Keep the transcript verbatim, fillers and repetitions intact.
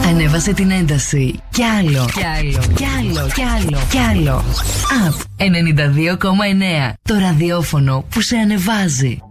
Ανέβασε την ένταση. Κι άλλο. Κι άλλο. Κι άλλο. Κι άλλο. Κι άλλο. Απ ενενήντα δύο κόμμα εννέα. Το ραδιόφωνο που σε ανεβάζει.